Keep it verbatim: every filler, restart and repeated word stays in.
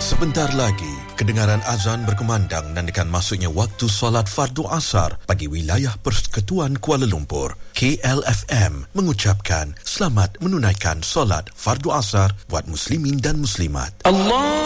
Sebentar lagi, kedengaran azan berkumandang menandakan masuknya waktu solat fardu asar bagi wilayah Persekutuan Kuala Lumpur. K L F M mengucapkan selamat menunaikan solat fardu asar buat muslimin dan muslimat. Allah